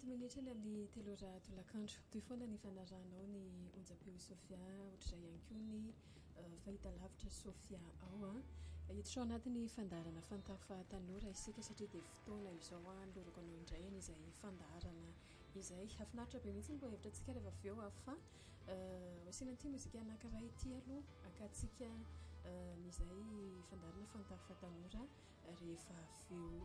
minitra ny amin'ny telora tolakandro toy foana ny fanaranao ny onjapeo Sofia ohatr'izay ihany koa ny fahita lavitra Sofia ao hiditra ao anatin'ny fandarana fantafa tanora isika satria dia fotoana izao lorako anao indray izay fandarana izay hafinaritra be mihitsy mbo hevitra antsika rehefa avy eo fa asiana ity mozika anankiray ity aloha akatsika n'izay fandarana fantafa tanora rehefa avy eo